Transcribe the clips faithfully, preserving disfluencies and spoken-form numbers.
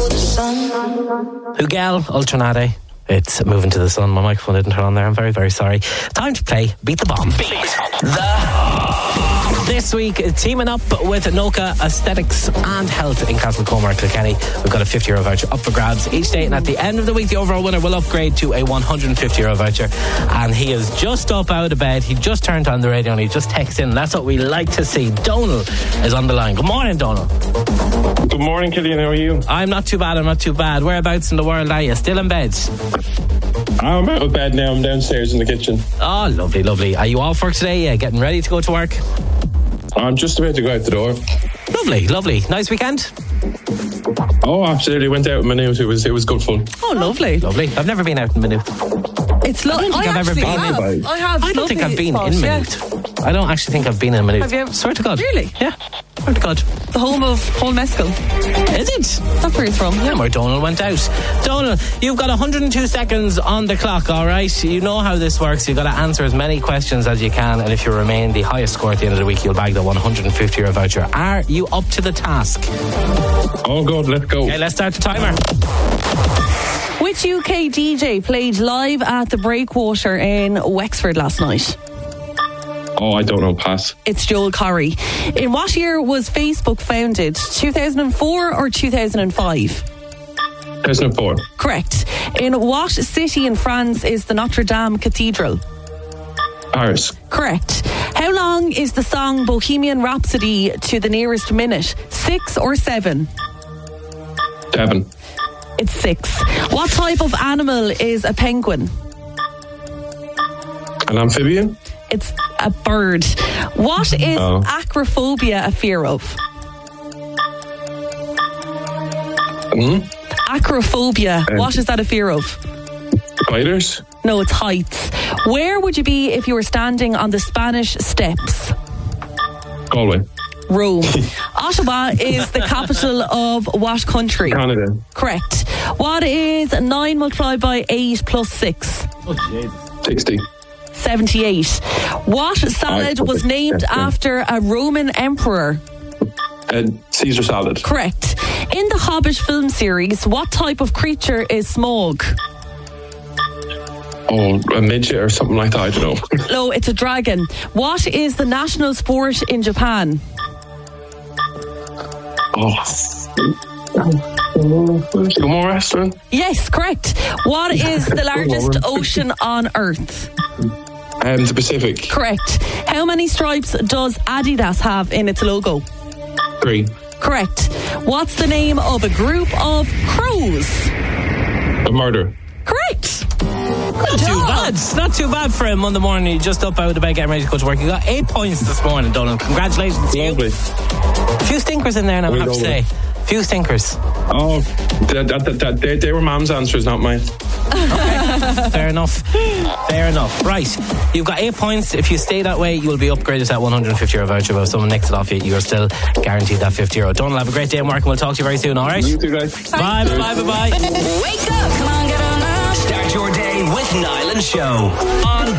Hugel, Ultranade. It's moving to the sun. My microphone didn't turn on there. I'm very, very sorry. Time to play Beat the Bomb. Beat the This week, teaming up with Noka Aesthetics and Health in Castlecomer, Kilkenny. We've got a fifty euro voucher up for grabs each day, and at the end of the week, the overall winner will upgrade to a one hundred fifty euro voucher. And he is just up out of bed. He just turned on the radio and he just texted in. That's what we like to see. Donal is on the line. Good morning, Donal. Good morning, Killian. How are you? I'm not too bad. I'm not too bad. Whereabouts in the world are you? Still in bed? I'm out of bed now. I'm downstairs in the kitchen. Oh, lovely, lovely. Are you off work today? Yeah, getting ready to go to work? I'm just about to go out the door. Lovely, lovely. Nice weekend? Oh, absolutely. Went out in Maynooth. It was, it was good fun. Oh, lovely. Lovely. I've never been out in Maynooth. It's lo- I don't think I I've ever been have. in. I have. I don't think I've been spot, in yeah. Maynooth. I don't actually think I've been in Maynooth. Have you ever? Swear to God. Really? Yeah. Swear to God. The home of Paul Mescal. Is it? That's where he's from. Yeah, where Donal went out. Donal, you've got one hundred two seconds on the clock, all right? You know how this works. You've got to answer as many questions as you can, and if you remain the highest score at the end of the week, you'll bag the one hundred fifty euro voucher. Are you up to the task? Oh, God, let's go. Okay, let's start the timer. Which U K D J played live at the Breakwater in Wexford last night? Oh, I don't know. Pass. It's Joel Corry. In what year was Facebook founded? two thousand four or two thousand five? two thousand four. Correct. In what city in France is the Notre Dame Cathedral? Paris. Correct. How long is the song Bohemian Rhapsody to the nearest minute? Six or seven? Seven. It's six. What type of animal is a penguin? An amphibian? It's a bird. What is Oh. acrophobia a fear of? Hmm? Acrophobia. Um, what is that a fear of? Spiders? No, it's heights. Where would you be if you were standing on the Spanish Steps? Galway. Rome. Ottawa is the capital of what country? Canada. Correct. What is nine multiplied by eight plus six? sixty. seventy-eight. What salad Oh, was named yeah, yeah. after a Roman emperor? Uh, Caesar salad. Correct. In the Hobbit film series, what type of creature is Smaug? Oh, a midget or something like that. I don't know. No, it's a dragon. What is the national sport in Japan? Oh. Sumo wrestling? Yes, correct. What is the largest ocean on Earth? Um, the Pacific. Correct. How many stripes does Adidas have in its logo? Three. Correct. What's the name of a group of crows? A murder. Correct. Not too bad. Not too bad for him on the morning. You just up out of bed getting ready to go to work. You got eight points this morning, Donal. Congratulations to you. Lovely. A few stinkers in there now, I have to say. A few stinkers. Oh, that, that, that, that, they, they were Mom's answers, not mine. Okay. Fair enough. Fair enough. Right. You've got eight points. If you stay that way, you'll be upgraded to that one hundred fifty euro voucher. But if someone nicks it off you, you're still guaranteed that fifty euro. Donal, have a great day at work and we'll talk to you very soon, all right? You too, guys. Bye, bye, bye, bye. Wake up! Come on, get on up! Start your day with Niall and Show on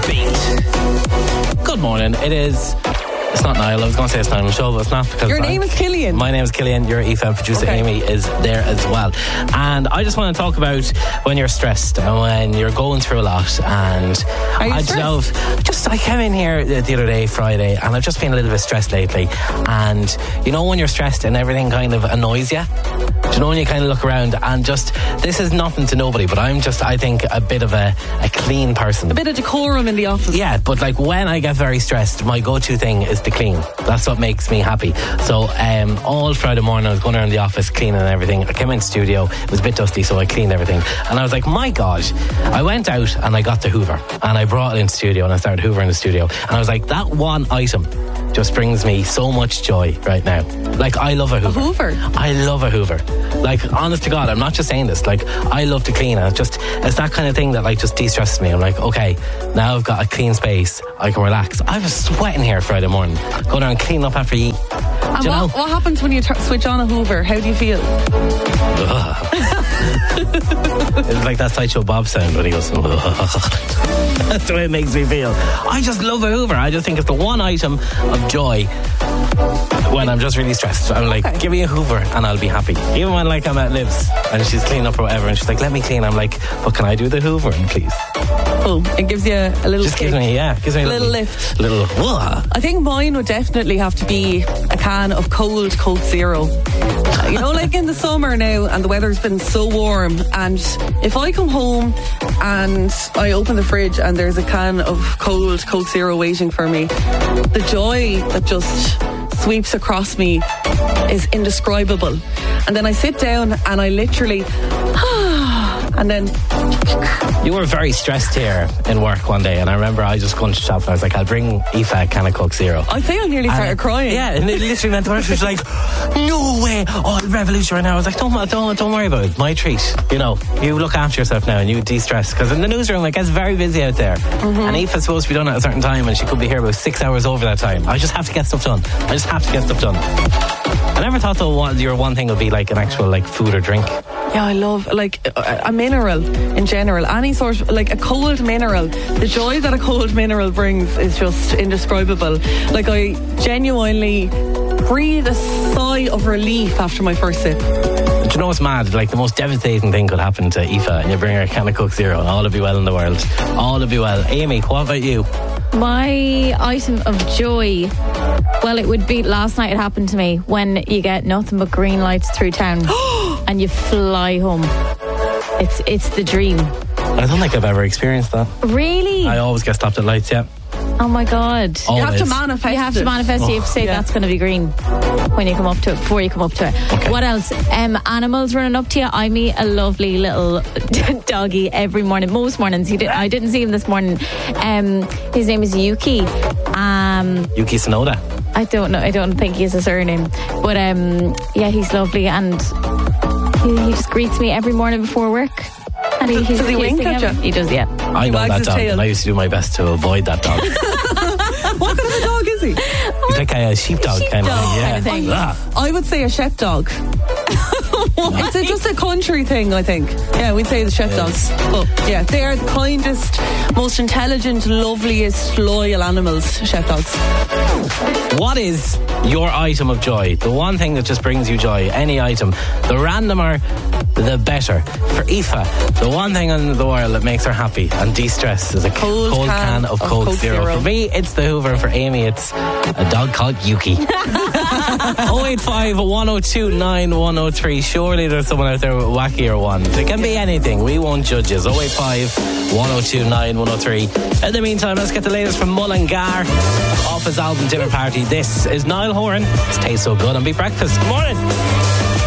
Beat. Good morning. It is... It's not Niall. I was going to say it's Niall and Show, but it's not. Because Your I- name is Killian. My name is Killian. Your E F M producer Okay. Amy is there as well. And I just want to talk about when you're stressed and when you're going through a lot. And Are you I stressed? love. Just I came in here the, the other day, Friday, and I've just been a little bit stressed lately. And you know when you're stressed and everything kind of annoys you. Do you know when you kind of look around and just this is nothing to nobody, but I'm just I think a bit of a, a clean person. A bit of decorum in the office. Yeah, but like when I get very stressed, my go-to thing is to clean. That's what makes me happy. So um, all Friday morning I was going around the office cleaning and everything. I came into the studio, it was a bit dusty, so I cleaned everything. And I was like, my God. I went out and I got the Hoover and I brought it into the studio and I started hoovering the studio. And I was like, that one item just brings me so much joy right now. Like, I love a Hoover. A Hoover? I love a Hoover. Like, honest to God, I'm not just saying this. Like, I love to clean, and it's just, it's that kind of thing that, like, just de-stresses me. I'm like, okay, now I've got a clean space, I can relax. I was sweating here Friday morning, going around cleaning up after you. And Do you know? what, what happens when you t- switch on a Hoover? How do you feel? It's like that Sideshow Bob sound when he goes, that's the way it makes me feel. I just love a Hoover. I just think it's the one item of joy when I'm just really stressed. I'm like, Okay. give me a Hoover and I'll be happy. Even when like I'm at Liv's and she's cleaning up or whatever and she's like, let me clean. I'm like, but can I do the Hoovering, please? Oh, it gives you a little Just kick. gives me, yeah, gives me a Little little, lift. Little, whoa. I think mine would definitely have to be a can of cold Coke Zero. You know, like in the summer now, and the weather's been so warm, and if I come home and I open the fridge and there's a can of cold Coke Zero waiting for me, the joy that just sweeps across me is indescribable. And then I sit down and I literally, and then You were very stressed here in work one day, and I remember I just going to shop and I was like, I'll bring Aoife a can of Coke Zero. I think I nearly started And- crying. Yeah, and it literally meant the worst. She was like, no way. Oh, revolution right now. I was like, don't, don't, don't worry about it. My treat. You know, you look after yourself now and you de-stress. Because in the newsroom, it gets very busy out there. Mm-hmm. And Aoife's supposed to be done at a certain time and she could be here about six hours over that time. I just have to get stuff done. I just have to get stuff done. I never thought though one, your one thing would be like an actual like food or drink. Yeah, I love like a, a mineral in general. Any sort of like a cold mineral. The joy that a cold mineral brings is just indescribable. Like I genuinely breathe a sigh of relief after my first sip. Do you know what's mad? Like the most devastating thing could happen to Aoife and you bring her a can of Coke Zero and all will be well in the world. All will be well. Amy, what about you? My item of joy, well, it would be last night. It happened to me when you get nothing but green lights through town and you fly home. It's it's the dream. I don't think I've ever experienced that. Really? I always get stopped at lights, yeah. Oh my God. Always. You have to manifest. You have to it. manifest. You have to say Yeah. that's going to be green when you come up to it. Before you come up to it. Okay. What else? Um, animals running up to you. I meet a lovely little doggy every morning. Most mornings. He did, I didn't see him this morning. Um, his name is Yuki. Um, Yuki Tsunoda. I don't know. I don't think he has a surname, but um, yeah, he's lovely, and he, he just greets me every morning before work. And he, he's Does he the cutest wink thing at ever. you? He does, yeah. I know wags that his dog, tail. and I used to do my best to avoid that dog. What kind of a dog is he? He's like a sheepdog kind of Sheepdog thing. kind of Yeah. thing. Ah. I would say a sheepdog. It's a, just a country thing, I think. Yeah, we'd say the sheepdogs. But yeah, they are the kindest, most intelligent, loveliest, loyal animals, sheepdogs. What is your item of joy? The one thing that just brings you joy. Any item. The randomer, the better. For Aoife, the one thing in the world that makes her happy and de-stress is a Cold cold can can of, of Coke, Coke Zero. Zero. For me, it's the Hoover. For Amy, it's a dog called Yuki. oh eight five, one oh two, nine one oh three. Surely there's someone out there with wackier ones. It can be anything. We won't judge you. oh eight five, one oh two, nine one oh three. In the meantime, let's get the latest from Mullingar off his album Dinner Party. This is Niall Horan. It tastes so good on Beat Breakfast. Good morning.